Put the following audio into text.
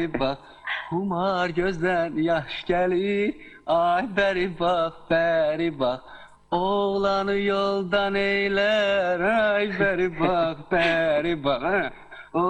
bak, humar gözden yaş gelir. Ay beri bak. Oğlanı yoldan eyler. Ay beri bak. Ha.